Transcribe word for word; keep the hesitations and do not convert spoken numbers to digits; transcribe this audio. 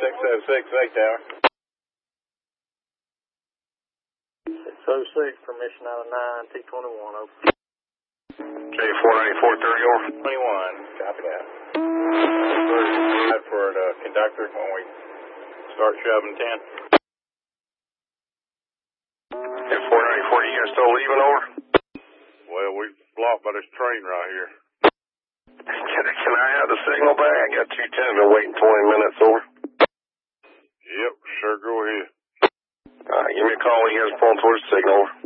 six oh six, Lake Tower. six oh six, permission out of nine, T twenty-one, over. J four ninety-four thirty, over. twenty-one, copy that. thirty-five for the conductor when we start shoving ten. J four ninety-four, you guys still leaving, over? Well, we blocked by this train right here. Can, can I have the signal back? I got two ten to waiting twenty minutes, over. Yep, sure, go ahead. All right, give me a call when you guys pull towards the signal, over.